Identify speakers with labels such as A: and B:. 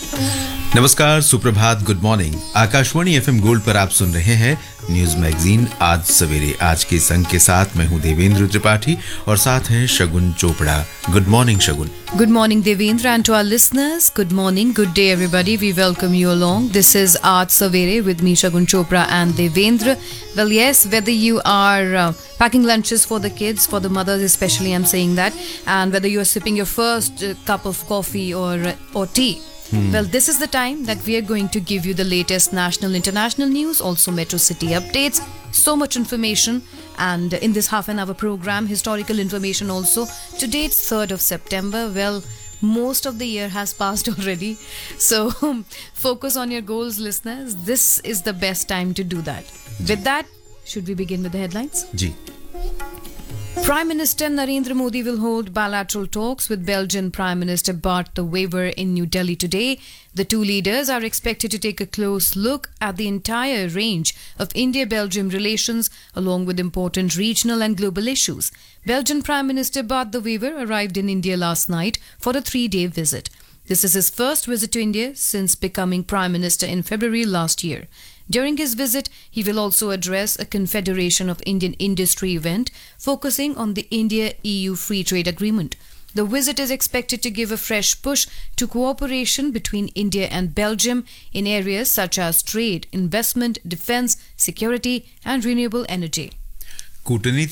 A: नमस्कार, सुप्रभात, good morning. Akashvani FM gold पर आप सुन रहे हैं न्यूज मैगजीन आज सवेरे। आज के संग के साथ मैं हूं देवेंद्र त्रिपाठी और साथ हैं शगुन Chopra. Good morning Shagun.
B: Good morning, Devendra, and to our listeners, good morning, good day, everybody. We welcome you along. This is Aaj Savere with me, Shagun Chopra and Devendra. Well, yes, whether you are packing lunches for the kids, for the mothers especially, I'm saying that, and whether you are sipping your first cup of coffee or tea. Well, this is the time that we are going to give you the latest national, international news, also metro city updates, so much information. And in this half an hour program, historical information also. Today it's 3rd of September. Well, most of the year has passed already. So focus on your goals, listeners. This is the best time to do that. With that, should we begin with the headlines?
A: Ji.
B: Prime Minister Narendra Modi will hold bilateral talks with Belgian Prime Minister Bart De Wever in New Delhi today. The two leaders are expected to take a close look at the entire range of India-Belgium relations along with important regional and global issues. Belgian Prime Minister Bart De Wever arrived in India last night for a 3-day visit. This is his first visit to India since becoming Prime Minister in February last year. During his visit, he will also address a Confederation of Indian Industry event focusing on the India-EU Free Trade Agreement. The visit is expected to give a fresh push to cooperation between India and Belgium in areas such as trade, investment, defence, security and renewable energy.
A: कूटनीति